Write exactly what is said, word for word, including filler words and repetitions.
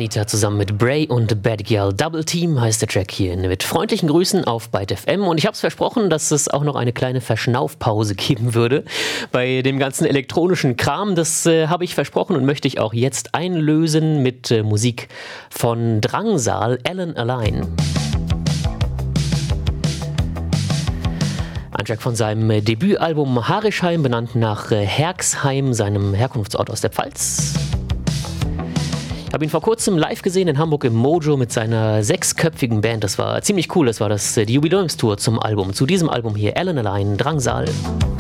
Anita zusammen mit Bray und Bad Gyal. Double Team heißt der Track hier. Mit freundlichen Grüßen auf Byte F M. Und ich habe es versprochen, dass es auch noch eine kleine Verschnaufpause geben würde bei dem ganzen elektronischen Kram. Das äh, habe ich versprochen und möchte ich auch jetzt einlösen mit äh, Musik von Drangsal, Alan Align. Ein Track von seinem äh, Debütalbum Harischheim, benannt nach äh, Herxheim, seinem Herkunftsort aus der Pfalz. Ich habe ihn vor kurzem live gesehen in Hamburg im Mojo mit seiner sechsköpfigen Band. Das war ziemlich cool. Das war das, die Jubiläumstour zum Album. Zu diesem Album hier Alan Align, Drangsal.